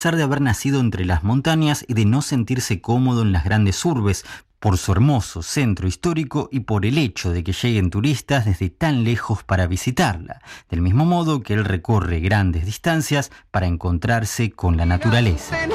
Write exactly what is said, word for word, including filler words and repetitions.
pesar de haber nacido entre las montañas y de no sentirse cómodo en las grandes urbes, por su hermoso centro histórico y por el hecho de que lleguen turistas desde tan lejos para visitarla, del mismo modo que él recorre grandes distancias para encontrarse con la naturaleza.